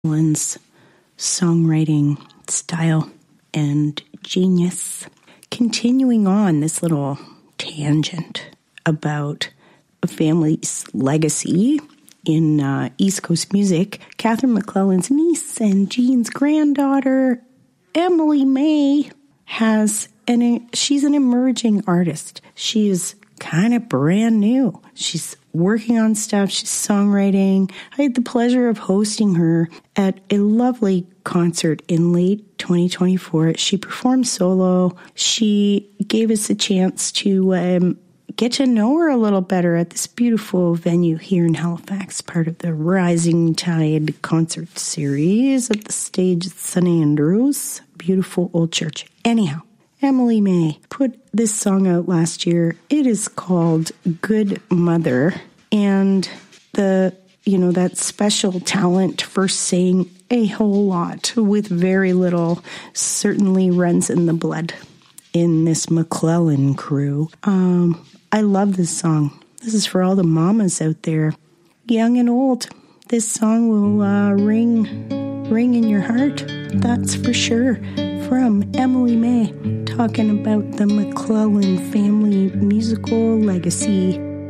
One's songwriting style and genius. Continuing on this little tangent about a family's legacy in East Coast music, Catherine McClelland's niece and Gene's granddaughter, Emily May, she's an emerging artist. She is kind of brand new. She's working on stuff. She's songwriting. I had the pleasure of hosting her at a lovely concert in late 2024. She performed solo. She gave us a chance to get to know her a little better at this beautiful venue here in Halifax, part of the Rising Tide concert series at the stage at St. Andrews. Beautiful old church. Anyhow, Emily May put this song out last year. It is called Good Mother. And that special talent for saying a whole lot with very little certainly runs in the blood in this McClelland crew. I love this song. This is for all the mamas out there, young and old. This song will ring in your heart, that's for sure. From Emily May, talking about the McClelland family musical legacy.